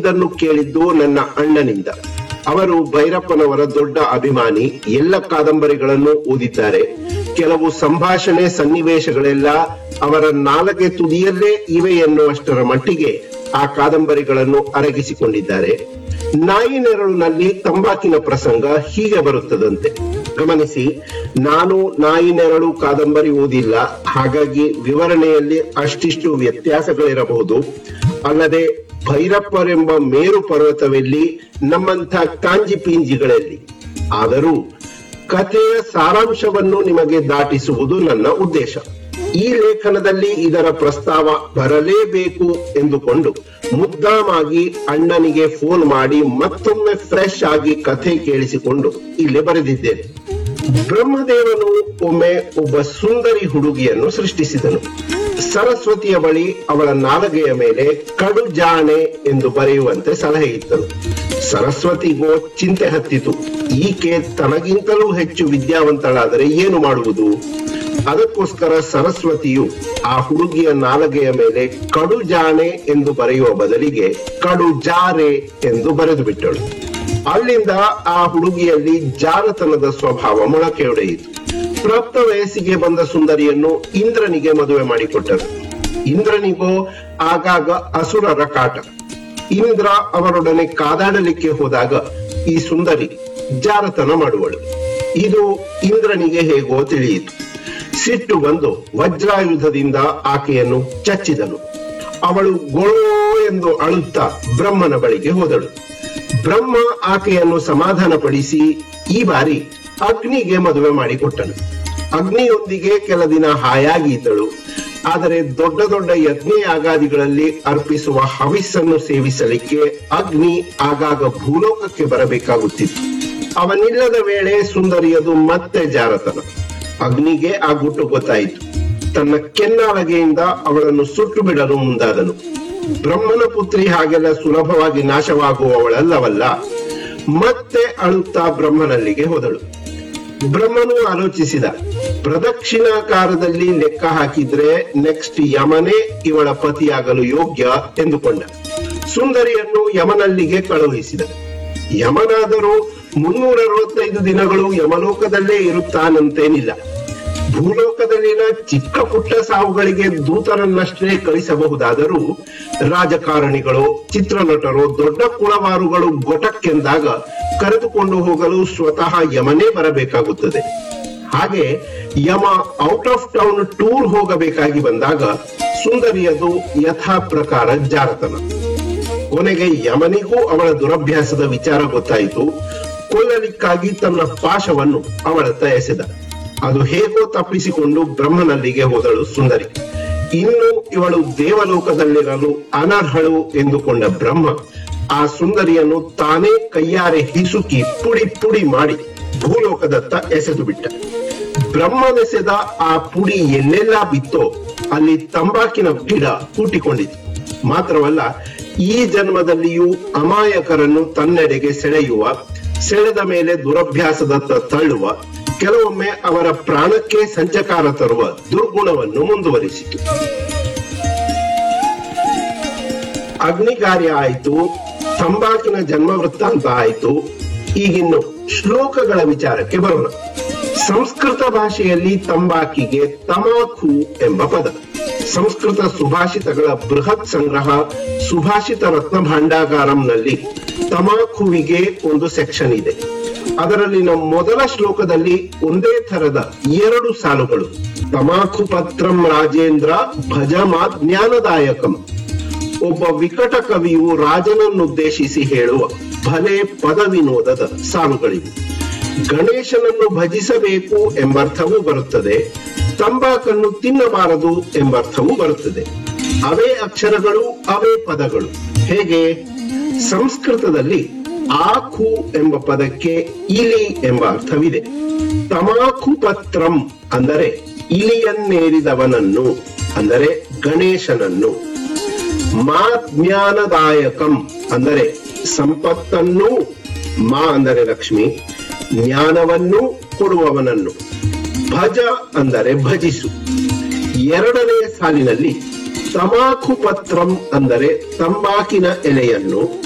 ಇದನ್ನು ಕೇಳಿದ್ದು ನನ್ನ ಅಣ್ಣನಿಂದ. ಅವರು ಭೈರಪ್ಪನವರ ದೊಡ್ಡ ಅಭಿಮಾನಿ, ಎಲ್ಲ ಕಾದಂಬರಿಗಳನ್ನು ಓದಿದ್ದಾರೆ. ಕೆಲವು ಸಂಭಾಷಣೆ ಸನ್ನಿವೇಶಗಳೆಲ್ಲ ಅವರ ನಾಲಗೆ ತುದಿಯಲ್ಲೇ ಇವೆ ಎನ್ನುವಷ್ಟರ ಮಟ್ಟಿಗೆ ಆ ಕಾದಂಬರಿಗಳನ್ನು ಅರಗಿಸಿಕೊಂಡಿದ್ದಾರೆ. ನಾಯಿ ನೆರಳಿನಲ್ಲಿ ತಂಬಾಕಿನ ಪ್ರಸಂಗ ಹೀಗೆ ಬರುತ್ತದಂತೆ. ಗಮನಿಸಿ, ನಾನು ನಾಯಿ ನೆರಳು ಕಾದಂಬರಿ ಓದಿಲ್ಲ, ಹಾಗಾಗಿ ವಿವರಣೆಯಲ್ಲಿ ಅಷ್ಟಿಷ್ಟು ವ್ಯತ್ಯಾಸಗಳಿರಬಹುದು. ಅಲ್ಲದೆ ಭೈರಪ್ಪರೆಂಬ ಮೇರು ಪರ್ವತವೆಲ್ಲಿ, ನಮ್ಮಂಥ ಕಾಂಜಿ ಪೀಂಜಿಗಳಲ್ಲಿ. ಆದರೂ ಕಥೆಯ ಸಾರಾಂಶವನ್ನು ನಿಮಗೆ ದಾಟಿಸುವುದು ನನ್ನ ಉದ್ದೇಶ. ಈ ಲೇಖನದಲ್ಲಿ ಇದರ ಪ್ರಸ್ತಾವ ಬರಲೇಬೇಕು ಎಂದುಕೊಂಡು ಮುದ್ದಾಮಾಗಿ ಅಣ್ಣನಿಗೆ ಫೋನ್ ಮಾಡಿ ಮತ್ತೊಮ್ಮೆ ಫ್ರೆಶ್ ಆಗಿ ಕಥೆ ಕೇಳಿಸಿಕೊಂಡು ಇಲ್ಲಿ ಬರೆದಿದ್ದೇನೆ. ಬ್ರಹ್ಮದೇವನು ಒಮ್ಮೆ ಒಬ್ಬ ಸುಂದರಿ ಹುಡುಗಿಯನ್ನು ಸೃಷ್ಟಿಸಿದನು. ಸರಸ್ವತಿಯ ಬಳಿ ಅವಳ ನಾಲಗೆಯ ಮೇಲೆ ಕಡು ಜಾಣೆ ಎಂದು ಬರೆಯುವಂತೆ ಸಲಹೆ ಇತ್ತನು. ಸರಸ್ವತಿಗೂ ಚಿಂತೆ ಹತ್ತಿತು. ಈಕೆ ತನಗಿಂತಲೂ ಹೆಚ್ಚು ವಿದ್ಯಾವಂತಳಾದರೆ ಏನು ಮಾಡುವುದು? ಅದಕ್ಕೋಸ್ಕರ ಸರಸ್ವತಿಯು ಆ ಹುಡುಗಿಯ ನಾಲಗೆಯ ಮೇಲೆ ಕಡು ಜಾಣೆ ಎಂದು ಬರೆಯುವ ಬದಲಿಗೆ ಕಡು ಜಾರೆ ಎಂದು ಬರೆದು ಬಿಟ್ಟಳು. ಅಲ್ಲಿಂದ ಆ ಹುಡುಗಿಯಲ್ಲಿ ಜಾರತನದ ಸ್ವಭಾವ ಮೊಳಕೆಯೊಡೆಯಿತು. ಪ್ರಾಪ್ತ ವಯಸ್ಸಿಗೆ ಬಂದ ಸುಂದರಿಯನ್ನು ಇಂದ್ರನಿಗೆ ಮದುವೆ ಮಾಡಿಕೊಟ್ಟರು. ಇಂದ್ರನಿಗೋ ಆಗಾಗ ಅಸುರರ ಕಾಟ. ಇಂದ್ರ ಅವರೊಡನೆ ಕಾದಾಡಲಿಕ್ಕೆ ಹೋದಾಗ ಈ ಸುಂದರಿ ಜಾರತನ ಮಾಡುವಳು. ಇದು ಇಂದ್ರನಿಗೆ ಹೇಗೋ ತಿಳಿಯಿತು. ಸಿಟ್ಟು ಬಂದು ವಜ್ರಾಯುಧದಿಂದ ಆಕೆಯನ್ನು ಚಚ್ಚಿದನು. ಅವಳು ಗೊಳೋ ಎಂದು ಅಳುತ್ತಾ ಬ್ರಹ್ಮನ ಬಳಿಗೆ ಹೋದಳು. ಬ್ರಹ್ಮ ಆಕೆಯನ್ನು ಸಮಾಧಾನಪಡಿಸಿ ಈ ಬಾರಿ ಅಗ್ನಿಗೆ ಮದುವೆ ಮಾಡಿಕೊಟ್ಟನು. ಅಗ್ನಿಯೊಂದಿಗೆ ಕೆಲ ದಿನ ಹಾಯಾಗಿ ಇದ್ದಳು. ಆದರೆ ದೊಡ್ಡ ದೊಡ್ಡ ಯಜ್ಞಯಾಗಾದಿಗಳಲ್ಲಿ ಅರ್ಪಿಸುವ ಹವಿಸ್ಸನ್ನು ಸೇವಿಸಲಿಕ್ಕೆ ಅಗ್ನಿ ಆಗಾಗ ಭೂಲೋಕಕ್ಕೆ ಬರಬೇಕಾಗುತ್ತಿತ್ತು. ಅವನಿಲ್ಲದ ವೇಳೆ ಸುಂದರಿಯದು ಮತ್ತೆ ಜಾರತನ. ಅಗ್ನಿಗೆ ಆ ಗುಟ್ಟು ಗೊತ್ತಾಯಿತು. ತನ್ನ ಕೆನ್ನಾಲಗೆಯಿಂದ ಅವಳನ್ನು ಸುಟ್ಟು ಬಿಡಲು ಮುಂದಾದನು. ಬ್ರಹ್ಮನ ಪುತ್ರಿ ಹಾಗೆಲ್ಲ ಸುಲಭವಾಗಿ ನಾಶವಾಗುವವಳಲ್ಲವಲ್ಲ. ಮತ್ತೆ ಅಳುತ್ತಾ ಬ್ರಹ್ಮನಲ್ಲಿಗೆ ಹೋದಳು. ಬ್ರಹ್ಮನು ಆಲೋಚಿಸಿದ, ಪ್ರದಕ್ಷಿಣಾಕಾರದಲ್ಲಿ ಲೆಕ್ಕ ಹಾಕಿದ್ರೆ ನೆಕ್ಸ್ಟ್ ಯಮನೇ ಇವಳ ಪತಿಯಾಗಲು ಯೋಗ್ಯ ಎಂದುಕೊಂಡ. ಸುಂದರಿಯನ್ನು ಯಮನಲ್ಲಿಗೆ ಕಳುಹಿಸಿದ. ಯಮನಾದರೂ 365 ದಿನಗಳು ಯಮಲೋಕದಲ್ಲೇ ಇರುತ್ತಾನಂತೇನಿಲ್ಲ. ಭೂಲೋಕದಲ್ಲಿನ ಚಿಕ್ಕ ಪುಟ್ಟ ಸಾವುಗಳಿಗೆ ದೂತರನ್ನಷ್ಟೇ ಕಳಿಸಬಹುದಾದರೂ ರಾಜಕಾರಣಿಗಳು, ಚಿತ್ರನಟರು, ದೊಡ್ಡ ಕುಳವಾರುಗಳು ಗೊಟಕ್ಕೆಂದಾಗ ಕರೆದುಕೊಂಡು ಹೋಗಲು ಸ್ವತಃ ಯಮನೇ ಬರಬೇಕಾಗುತ್ತದೆ. ಹಾಗೆ ಯಮ ಔಟ್ ಆಫ್ ಟೌನ್ ಟೂರ್ ಹೋಗಬೇಕಾಗಿ ಬಂದಾಗ ಸುಂದರಿಯದು ಯಥಾ ಪ್ರಕಾರ ಜಾರತನ. ಕೊನೆಗೆ ಯಮನಿಗೂ ಅವಳ ದುರಭ್ಯಾಸದ ವಿಚಾರ ಗೊತ್ತಾಯಿತು. ಕೊಲ್ಲಲಿಕ್ಕಾಗಿ ತನ್ನ ಪಾಶವನ್ನು ಅವಳತ್ತ ಎಸೆದ. ಅದು ಹೇಗೋ ತಪ್ಪಿಸಿಕೊಂಡು ಬ್ರಹ್ಮನಲ್ಲಿಗೆ ಹೋದಳು ಸುಂದರಿ. ಇನ್ನು ಇವಳು ದೇವಲೋಕದಲ್ಲಿರಲು ಅನರ್ಹಳು ಎಂದುಕೊಂಡ ಬ್ರಹ್ಮ ಆ ಸುಂದರಿಯನ್ನು ತಾನೇ ಕೈಯಾರೆ ಹಿಸುಕಿ ಪುಡಿ ಪುಡಿ ಮಾಡಿ ಭೂಲೋಕದತ್ತ ಎಸೆದು ಬಿಟ್ಟ. ಬ್ರಹ್ಮನೆಸೆದ ಆ ಪುಡಿ ಎಲ್ಲೆಲ್ಲಾ ಬಿತ್ತೋ ಅಲ್ಲಿ ತಂಬಾಕಿನ ಗಿಡ ಕೂಟಿಕೊಂಡಿತು. ಮಾತ್ರವಲ್ಲ, ಈ ಜನ್ಮದಲ್ಲಿಯೂ ಅಮಾಯಕರನ್ನು ತನ್ನೆಡೆಗೆ ಸೆಳೆಯುವ, ಸೆಳೆದ ಮೇಲೆ ದುರಭ್ಯಾಸದತ್ತ ತಳ್ಳುವ, ಕೆಲವೊಮ್ಮೆ ಅವರ ಪ್ರಾಣಕ್ಕೆ ಸಂಚಕಾರ ತರುವ ದುರ್ಗುಣವನ್ನು ಮುಂದುವರಿಸಿತು. ಅಗ್ನಿ ಕಾರ್ಯ ಆಯಿತು, ತಂಬಾಕಿನ ಜನ್ಮ ವೃತ್ತಾಂತ ಆಯಿತು. ಈಗಿನ್ನು ಶ್ಲೋಕಗಳ ವಿಚಾರಕ್ಕೆ ಬರೋಣ. ಸಂಸ್ಕೃತ ಭಾಷೆಯಲ್ಲಿ ತಂಬಾಕಿಗೆ ತಮಾಖು ಎಂಬ ಪದ. ಸಂಸ್ಕೃತ ಸುಭಾಷಿತಗಳ ಬೃಹತ್ ಸಂಗ್ರಹ ಸುಭಾಷಿತ ರತ್ನ ಭಾಂಡಾಗಾರಂನಲ್ಲಿ ತಮಾಖುವಿಗೆ ಒಂದು ಸೆಕ್ಷನ್ ಇದೆ. ಅದರಲ್ಲಿನ ಮೊದಲ ಶ್ಲೋಕದಲ್ಲಿ ಒಂದೇ ಥರದ 2 ಸಾಲುಗಳು. ತಮಾಖು ಪತ್ರಂ ರಾಜೇಂದ್ರ ಭಜಮಾ ಜ್ಞಾನದಾಯಕಂ. ಒಬ್ಬ ವಿಕಟ ಕವಿಯು ರಾಜನನ್ನುದ್ದೇಶಿಸಿ ಹೇಳುವ ಭಲೆ ಪದ ವಿನೋದದ ಸಾಲುಗಳಿವೆ. ಗಣೇಶನನ್ನು ಭಜಿಸಬೇಕು ಎಂಬರ್ಥವೂ ಬರುತ್ತದೆ, ತಂಬಾಕನ್ನು ತಿನ್ನಬಾರದು ಎಂಬರ್ಥವೂ ಬರುತ್ತದೆ. ಅವೇ ಅಕ್ಷರಗಳು, ಅವೇ ಪದಗಳು. ಹೇಗೆ? ಸಂಸ್ಕೃತದಲ್ಲಿ ಆಖು ಎಂಬ ಪದಕ್ಕೆ ಇಲಿ ಎಂಬ ಅರ್ಥವಿದೆ. ತಮಾಖು ಪತ್ರಂ ಅಂದರೆ ಇಲಿಯನ್ನೇರಿದವನನ್ನು, ಅಂದರೆ ಗಣೇಶನನ್ನು. ಮಾ ಜ್ಞಾನದಾಯಕಂ ಅಂದರೆ ಸಂಪತ್ತನ್ನು, ಮಾ ಅಂದರೆ ಲಕ್ಷ್ಮಿ, ಜ್ಞಾನವನ್ನು ಕೊಡುವವನನ್ನು. ಭಜ ಅಂದರೆ ಭಜಿಸು. 2ನೇ ಸಾಲಿನಲ್ಲಿ ತಮಾಖು ಪತ್ರಂ ಅಂದರೆ ತಂಬಾಕಿನ ಎಲೆಯನ್ನು,